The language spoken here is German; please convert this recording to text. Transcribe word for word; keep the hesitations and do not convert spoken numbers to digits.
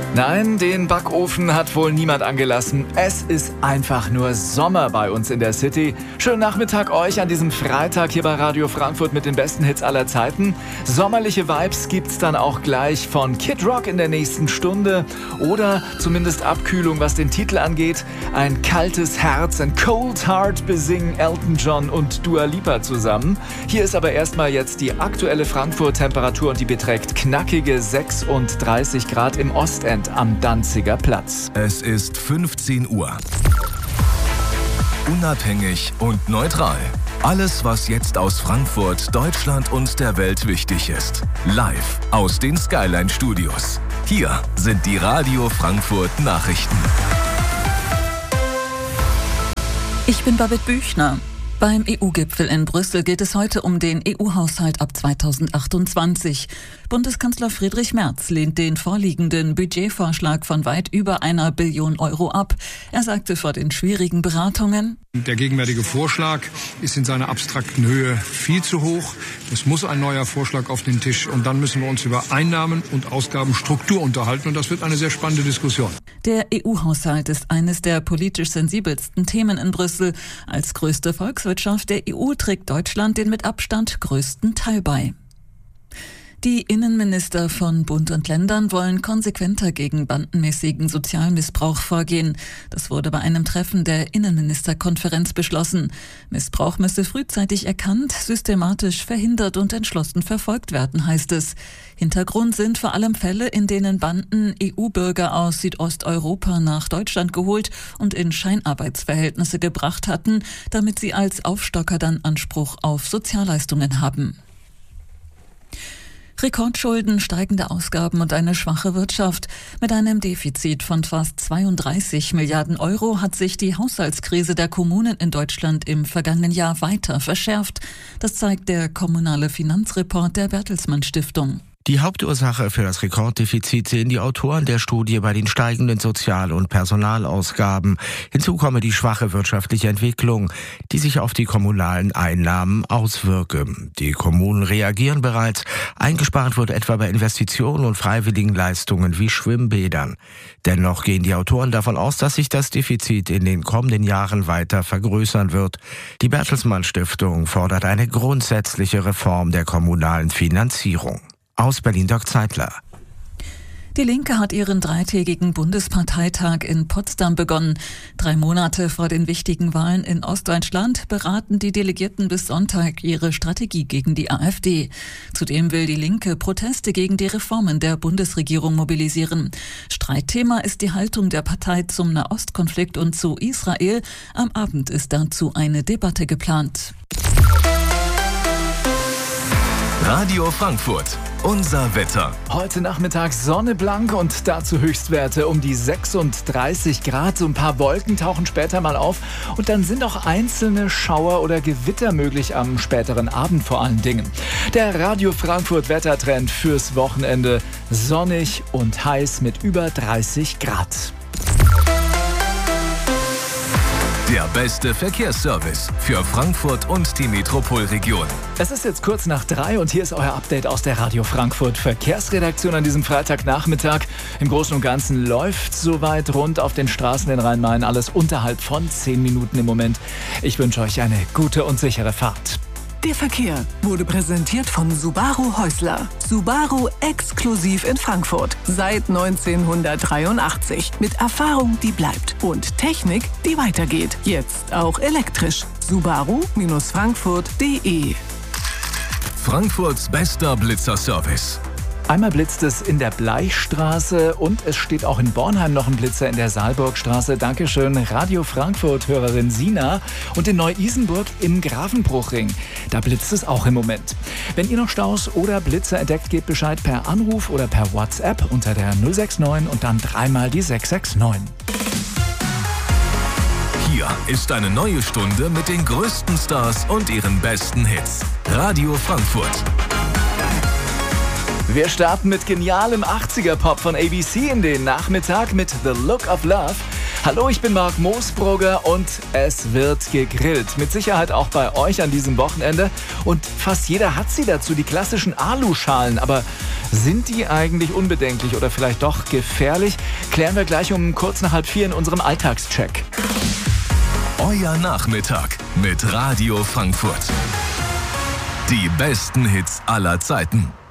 Nein, den Backofen hat wohl niemand angelassen. Es ist einfach nur Sommer bei uns in der City. Schönen Nachmittag euch an diesem Freitag hier bei Radio Frankfurt mit den besten Hits aller Zeiten. Sommerliche Vibes gibt's dann auch gleich von Kid Rock in der nächsten Stunde. Oder zumindest Abkühlung, was den Titel angeht. Ein kaltes Herz, ein Cold Heart besingen Elton John und Dua Lipa zusammen. Hier ist aber erstmal jetzt die aktuelle Frankfurt-Temperatur und die beträgt knackige sechsunddreißig Grad im Ostend am Danziger Platz. Es ist fünfzehn Uhr. Unabhängig und neutral. Alles, was jetzt aus Frankfurt, Deutschland und der Welt wichtig ist. Live aus den Skyline Studios. Hier sind die Radio Frankfurt Nachrichten. Ich bin Babette Büchner. Beim E U-Gipfel in Brüssel geht es heute um den E U-Haushalt ab zweitausendachtundzwanzig. Bundeskanzler Friedrich Merz lehnt den vorliegenden Budgetvorschlag von weit über einer Billion Euro ab. Er sagte vor den schwierigen Beratungen: Der gegenwärtige Vorschlag ist in seiner abstrakten Höhe viel zu hoch. Es muss ein neuer Vorschlag auf den Tisch und dann müssen wir uns über Einnahmen und Ausgabenstruktur unterhalten und das wird eine sehr spannende Diskussion. Der E U-Haushalt ist eines der politisch sensibelsten Themen in Brüssel. Als größte Volkswirtschaft der E U trägt Deutschland den mit Abstand größten Teil bei. Die Innenminister von Bund und Ländern wollen konsequenter gegen bandenmäßigen Sozialmissbrauch vorgehen. Das wurde bei einem Treffen der Innenministerkonferenz beschlossen. Missbrauch müsse frühzeitig erkannt, systematisch verhindert und entschlossen verfolgt werden, heißt es. Hintergrund sind vor allem Fälle, in denen Banden E U-Bürger aus Südosteuropa nach Deutschland geholt und in Scheinarbeitsverhältnisse gebracht hatten, damit sie als Aufstocker dann Anspruch auf Sozialleistungen haben. Rekordschulden, steigende Ausgaben und eine schwache Wirtschaft. Mit einem Defizit von fast zweiunddreißig Milliarden Euro hat sich die Haushaltskrise der Kommunen in Deutschland im vergangenen Jahr weiter verschärft. Das zeigt der kommunale Finanzreport der Bertelsmann Stiftung. Die Hauptursache für das Rekorddefizit sehen die Autoren der Studie bei den steigenden Sozial- und Personalausgaben. Hinzu komme die schwache wirtschaftliche Entwicklung, die sich auf die kommunalen Einnahmen auswirke. Die Kommunen reagieren bereits. Eingespart wird etwa bei Investitionen und freiwilligen Leistungen wie Schwimmbädern. Dennoch gehen die Autoren davon aus, dass sich das Defizit in den kommenden Jahren weiter vergrößern wird. Die Bertelsmann Stiftung fordert eine grundsätzliche Reform der kommunalen Finanzierung. Aus Berlin, Dirk Zeitler. Die Linke hat ihren dreitägigen Bundesparteitag in Potsdam begonnen. Drei Monate vor den wichtigen Wahlen in Ostdeutschland beraten die Delegierten bis Sonntag ihre Strategie gegen die AfD. Zudem will die Linke Proteste gegen die Reformen der Bundesregierung mobilisieren. Streitthema ist die Haltung der Partei zum Nahostkonflikt und zu Israel. Am Abend ist dazu eine Debatte geplant. Radio Frankfurt. Unser Wetter. Heute Nachmittag Sonne blank und dazu Höchstwerte um die sechsunddreißig Grad. So ein paar Wolken tauchen später mal auf und dann sind auch einzelne Schauer oder Gewitter möglich am späteren Abend vor allen Dingen. Der Radio Frankfurt Wettertrend fürs Wochenende: sonnig und heiß mit über dreißig Grad. Der beste Verkehrsservice für Frankfurt und die Metropolregion. Es ist jetzt kurz nach drei und hier ist euer Update aus der Radio Frankfurt Verkehrsredaktion an diesem Freitagnachmittag. Im Großen und Ganzen läuft soweit rund auf den Straßen in Rhein-Main alles unterhalb von zehn Minuten im Moment. Ich wünsche euch eine gute und sichere Fahrt. Der Verkehr wurde präsentiert von Subaru Häusler. Subaru exklusiv in Frankfurt. Seit neunzehnhundertdreiundachtzig. Mit Erfahrung, die bleibt. Und Technik, die weitergeht. Jetzt auch elektrisch. Subaru Frankfurt punkt de. Frankfurts bester Blitzerservice. Einmal blitzt es in der Bleichstraße und es steht auch in Bornheim noch ein Blitzer in der Saalburgstraße. Dankeschön, Radio Frankfurt-Hörerin Sina. Und in Neu-Isenburg im Grafenbruchring. Da blitzt es auch im Moment. Wenn ihr noch Staus oder Blitzer entdeckt, gebt Bescheid per Anruf oder per WhatsApp unter der null sechs neun und dann dreimal die sechs sechs neun. Hier ist eine neue Stunde mit den größten Stars und ihren besten Hits. Radio Frankfurt. Wir starten mit genialem achtziger-Pop von A B C in den Nachmittag mit The Look of Love. Hallo, ich bin Marc Moosbrugger und es wird gegrillt. Mit Sicherheit auch bei euch an diesem Wochenende. Und fast jeder hat sie dazu, die klassischen Aluschalen. Aber sind die eigentlich unbedenklich oder vielleicht doch gefährlich? Klären wir gleich um kurz nach halb vier in unserem Alltagscheck. Euer Nachmittag mit Radio Frankfurt. Die besten Hits aller Zeiten.